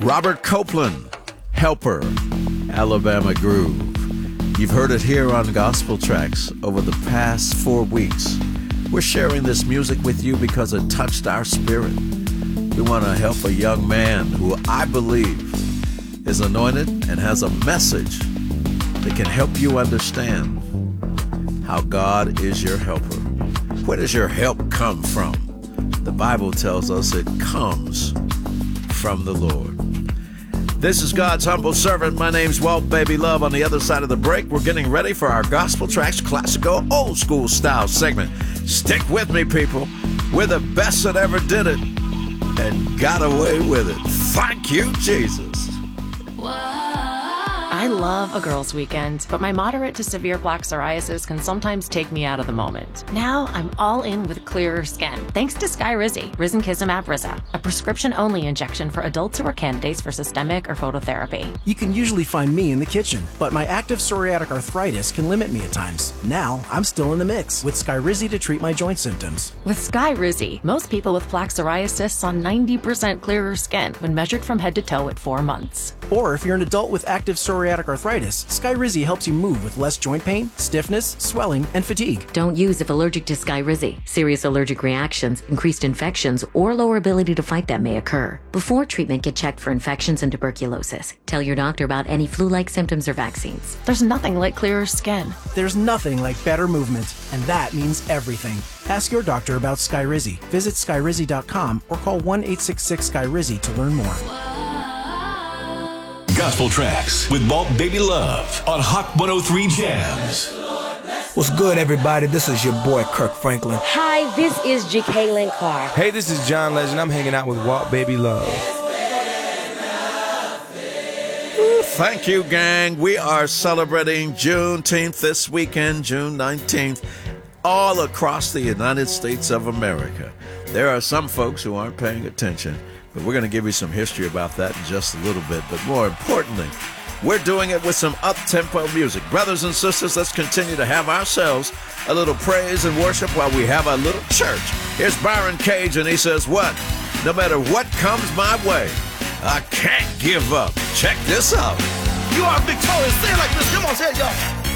Robert Copeland, Helper, Alabama Groove. You've heard it here on Gospel Tracks over the past 4 weeks. We're sharing this music with you because it touched our spirit. We want to help a young man who I believe is anointed and has a message that can help you understand how God is your helper. Where does your help come from? The Bible tells us it comes from the Lord. This is God's humble servant. My name's Walt Baby Love. On the other side of the break, we're getting ready for our Gospel Tracks classical old school style segment. Stick with me, people. We're the best that ever did it and got away with it. Thank you, Jesus. I love a girls' weekend, but my moderate to severe plaque psoriasis can sometimes take me out of the moment. Now I'm all in with clearer skin, thanks to Skyrizi, Risankizumab Rizza, a prescription-only injection for adults who are candidates for systemic or phototherapy. You can usually find me in the kitchen, but my active psoriatic arthritis can limit me at times. Now I'm still in the mix with Skyrizi to treat my joint symptoms. With Skyrizi, most people with plaque psoriasis saw 90% clearer skin when measured from head to toe at 4 months. Or if you're an adult with active psoriatic arthritis, Skyrizi helps you move with less joint pain, stiffness, swelling, and fatigue. Don't use if allergic to Skyrizi. Serious allergic reactions, increased infections, or lower ability to fight them may occur. Before treatment, get checked for infections and tuberculosis. Tell your doctor about any flu-like symptoms or vaccines. There's nothing like clearer skin. There's nothing like better movement, and that means everything. Ask your doctor about Skyrizi. Visit Skyrizi.com or call 1-866-SKYRIZI to learn more. Gospel Tracks with Walt Baby Love on Hot 103 Jams. What's good, everybody? This is your boy, Kirk Franklin. Hi, this is G.K. Lynn Carr. Hey, this is John Legend. I'm hanging out with Walt Baby Love. Thank you, gang. We are celebrating Juneteenth this weekend, June 19th, all across the United States of America. There are some folks who aren't paying attention, but we're going to give you some history about that in just a little bit. But more importantly, we're doing it with some up-tempo music. Brothers and sisters, let's continue to have ourselves a little praise and worship while we have a little church. Here's Byron Cage, and he says, what? No matter what comes my way, I can't give up. Check this out. You are victorious. Say it like this. Come on, say it, y'all.